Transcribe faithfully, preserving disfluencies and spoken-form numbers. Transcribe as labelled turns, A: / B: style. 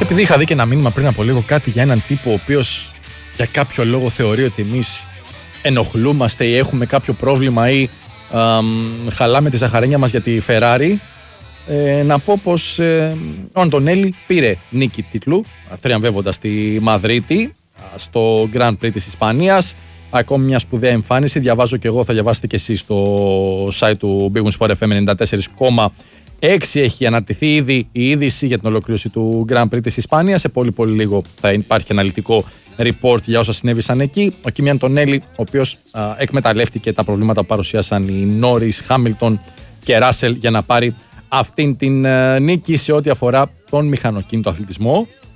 A: επειδή είχα δει και ένα μήνυμα πριν από λίγο κάτι για έναν τύπο ο οποίος για κάποιο λόγο θεωρεί ότι εμείς ενοχλούμαστε ή έχουμε κάποιο πρόβλημα ή α, χαλάμε τη ζαχαρένια μας για τη Ferrari, ε, να πω πως ε, ο Αντωνέλη πήρε νίκη τίτλου θριαμβεύοντας τη Μαδρίτη στο Grand Prix της Ισπανίας. Ακόμη μια σπουδαία εμφάνιση. Διαβάζω και εγώ, θα διαβάσετε και εσείς στο site του Big Win Sport εφ εμ ενενήντα τέσσερα κόμμα έξι. Έχει αναρτηθεί ήδη η είδηση για την ολοκλήρωση του Grand Prix της Ισπανίας. Σε πολύ πολύ λίγο θα υπάρχει αναλυτικό report για όσα συνέβησαν εκεί. Ο Κίμι Αντωνέλη, ο οποίος α, εκμεταλλεύτηκε τα προβλήματα που παρουσίασαν οι Νόρις, Χάμιλτον και Ράσελ για να πάρει αυτήν την α, νίκη σε ό,τι αφορά τον μηχανοκίνητο αθλητισμό.